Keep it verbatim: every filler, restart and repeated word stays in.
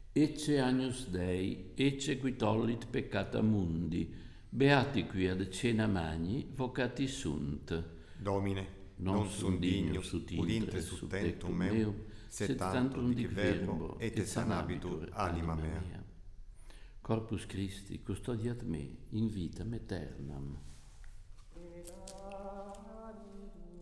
Ecce Agnus Dei, ecce qui tollit peccata mundi, beati qui ad cena magni, vocati sunt. Domine, Non, non sum sum dignus dignus ut ut intre intre sub sub tectum tectum meum, meum, sed sed tantum tantum dic dic verbo, verbo, et sanabitur anima mea. Corpus Christi custodiat me in vitam aeternam.